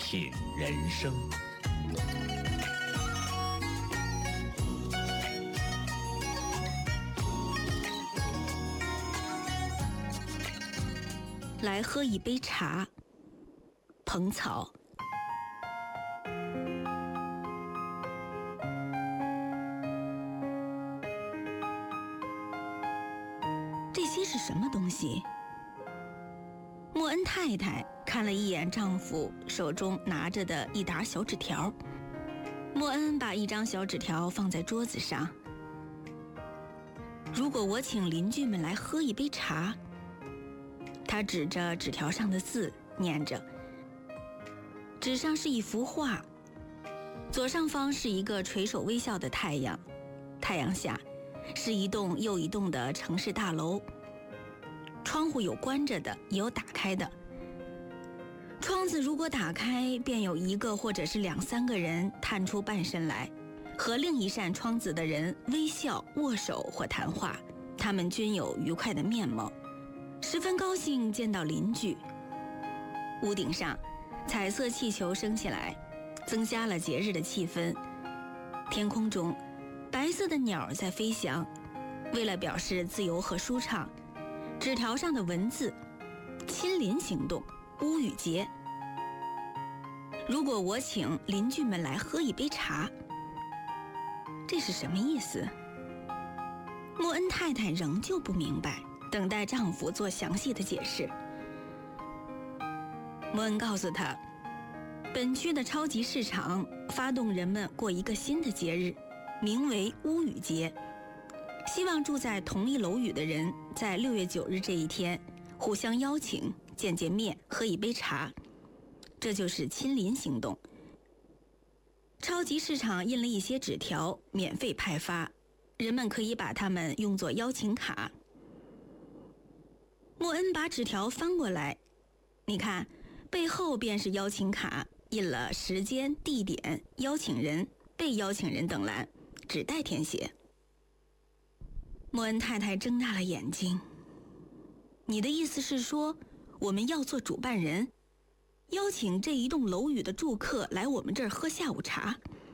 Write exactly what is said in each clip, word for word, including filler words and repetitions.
品人生。 来喝一杯茶，蓬草。这些是什么东西？莫恩太太看了一眼丈夫手中拿着的一沓小纸条。莫恩把一张小纸条放在桌子上。如果我请邻居们来喝一杯茶，他指着纸条上的字念着。纸上是一幅画，左上方是一个垂手微笑的太阳，太阳下是一栋又一栋的城市大楼，窗户有关着的，也有打开的。窗子如果打开，便有一个或者是两三个人探出半身来，和另一扇窗子的人微笑、握手或谈话，他们均有愉快的面貌，十分高兴见到邻居。屋顶上彩色气球升起来，增加了节日的气氛。天空中白色的鸟在飞翔，为了表示自由和舒畅，纸条上的文字：亲邻行动，乌语节。如果我请邻居们来喝一杯茶，这是什么意思？莫恩太太仍旧不明白，等待丈夫做详细的解释。莫恩告诉她，本区的超级市场发动人们过一个新的节日，名为乌语节，希望住在同一楼宇的人在六月九日这一天互相邀请，见见面，喝一杯茶，这就是亲邻行动。超级市场印了一些纸条，免费派发，人们可以把它们用作邀请卡。莫恩把纸条翻过来，你看，背后便是邀请卡，印了时间、地点、邀请人、被邀请人等栏，只待填写。莫恩太太睁大了眼睛，你的意思是说，我们要做主办人，邀请这一栋楼宇的住客来我们这儿喝下午茶？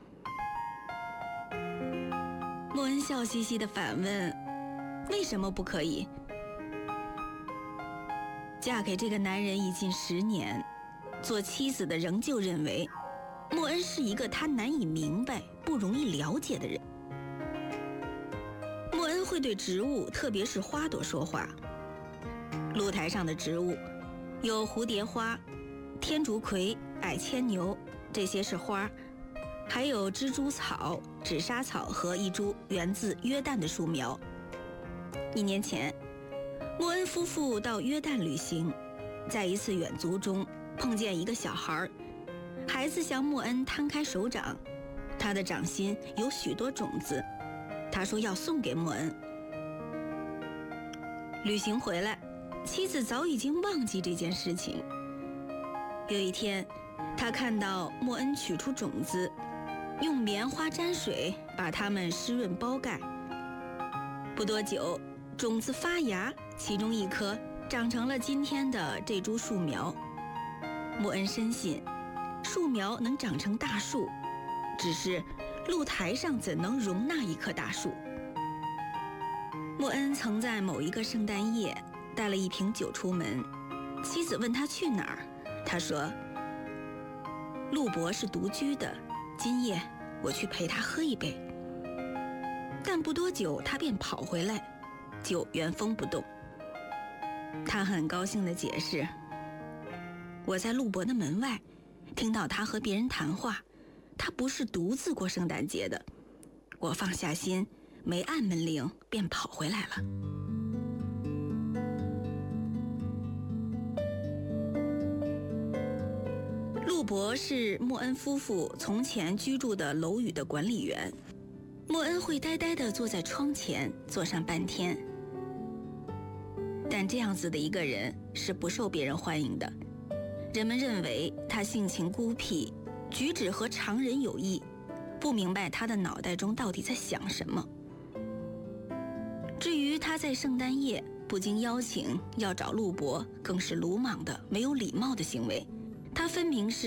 莫恩笑嘻嘻地反问，为什么不可以？嫁给这个男人已近十年，做妻子的仍旧认为莫恩是一个他难以明白、不容易了解的人。莫恩会对植物，特别是花朵说话。露台上的植物有蝴蝶花、天竺葵、矮牵牛，这些是花，还有蜘蛛草、纸莎草和一株源自约旦的树苗。一年前，莫恩夫妇到约旦旅行，在一次远足中碰见一个小孩，孩子向莫恩摊开手掌，他的掌心有许多种子，他说要送给莫恩。旅行回来，妻子早已经忘记这件事情。有一天，他看到莫恩取出种子，用棉花沾水把它们湿润包盖。不多久，种子发芽，其中一颗长成了今天的这株树苗。莫恩深信，树苗能长成大树，只是露台上怎能容纳一棵大树？莫恩曾在某一个圣诞夜带了一瓶酒出门，妻子问他去哪儿，他说：陆伯是独居的，今夜我去陪他喝一杯。但不多久他便跑回来，酒原封不动。他很高兴地解释，我在陆伯的门外听到他和别人谈话，他不是独自过圣诞节的。我放下心，没按门铃，便跑回来了。陆伯是莫恩夫妇从前居住的楼宇的管理员。莫恩会呆呆地坐在窗前，坐上半天。但这样子的一个人是不受别人欢迎的，人们认为他性情孤僻，举止和常人有异，不明白他的脑袋中到底在想什么。至于他在圣诞夜不经邀请要找陆伯，更是鲁莽的、没有礼貌的行为。他分明是